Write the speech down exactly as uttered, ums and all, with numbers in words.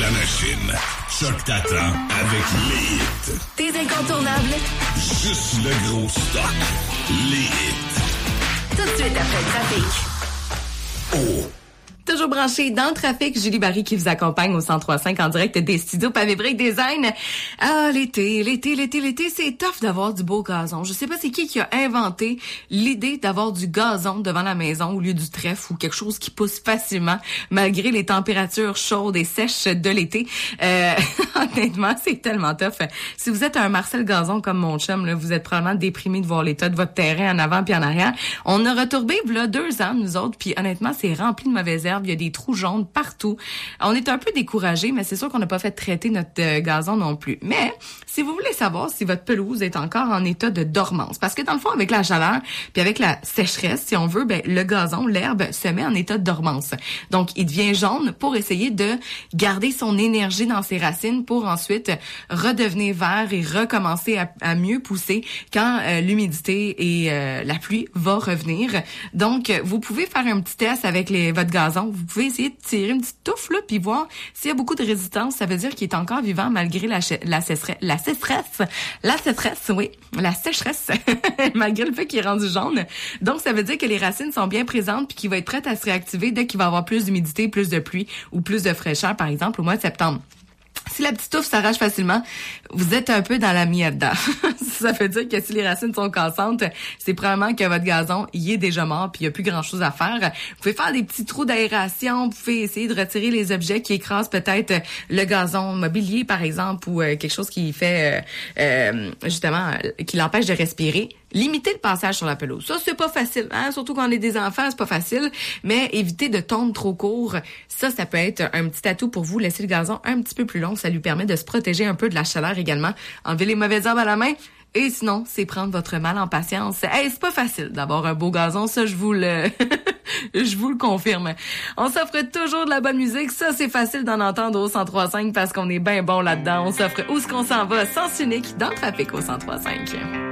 la machine. Choc t'attend avec les hits. Tes incontournables. Juste le gros stock. Les hits. Tout de suite après le trafic. Oh. Toujours branché dans le trafic, Julie Barry qui vous accompagne au cent trois virgule cinq en direct des studios Pavé Brick Design. Ah, l'été, l'été, l'été, l'été, c'est tough d'avoir du beau gazon. Je sais pas c'est qui qui a inventé l'idée d'avoir du gazon devant la maison au lieu du trèfle ou quelque chose qui pousse facilement malgré les températures chaudes et sèches de l'été. Euh, honnêtement, c'est tellement tough. Si vous êtes un Marcel Gazon comme mon chum, là, vous êtes probablement déprimé de voir l'état de votre terrain en avant puis en arrière. On a retourné là deux ans, nous autres, puis honnêtement, c'est rempli de mauvaises herbes. Il y a des trous jaunes partout. On est un peu découragés, mais c'est sûr qu'on n'a pas fait traiter notre euh, gazon non plus. Mais si vous voulez savoir si votre pelouse est encore en état de dormance, parce que dans le fond, avec la chaleur puis avec la sécheresse, si on veut, ben le gazon, l'herbe se met en état de dormance. Donc, il devient jaune pour essayer de garder son énergie dans ses racines pour ensuite redevenir vert et recommencer à, à mieux pousser quand euh, l'humidité et euh, la pluie va revenir. Donc, vous pouvez faire un petit test avec les, votre gazon. Vous pouvez essayer de tirer une petite touffe là, puis voir s'il y a beaucoup de résistance. Ça veut dire qu'il est encore vivant malgré la, ch- la sécheresse. La sécheresse. La sécheresse, oui. La sécheresse. Malgré le fait qu'il est rendu jaune. Donc, ça veut dire que les racines sont bien présentes puis qu'il va être prêt à se réactiver dès qu'il va avoir plus d'humidité, plus de pluie ou plus de fraîcheur, par exemple, au mois de septembre. Si la petite touffe s'arrache facilement, vous êtes un peu dans la mierda. Ça veut dire que si les racines sont cassantes, c'est probablement que votre gazon y est déjà mort puis il n'y a plus grand-chose à faire. Vous pouvez faire des petits trous d'aération, vous pouvez essayer de retirer les objets qui écrasent peut-être le gazon mobilier, par exemple, ou euh, quelque chose qui fait, euh, euh, justement, euh, qui l'empêche de respirer. Limiter le passage sur la pelouse. Ça, c'est pas facile, hein? Surtout quand on est des enfants, c'est pas facile. Mais éviter de tondre trop court, ça, ça peut être un petit atout pour vous. Laisser le gazon un petit peu plus long. Ça lui permet de se protéger un peu de la chaleur également. Enlever les mauvaises herbes à la main. Et sinon, c'est prendre votre mal en patience. Hey, c'est pas facile d'avoir un beau gazon, ça, je vous le... je vous le confirme. On s'offre toujours de la bonne musique. Ça, c'est facile d'en entendre au cent trois virgule cinq parce qu'on est bien bon là-dedans. On s'offre Où est-ce qu'on s'en va? Sens unique dans le trafic au cent trois virgule cinq.